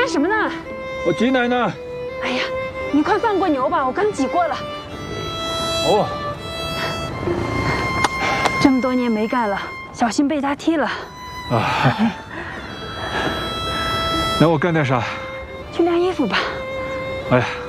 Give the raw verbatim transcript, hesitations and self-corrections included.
干什么呢？ 我挤奶呢。 哎呀，你快放过牛吧，我刚挤过了。 哦。 这么多年没干了，小心被他踢了。 啊。那我干点啥？ 去晾衣服吧。 哎呀。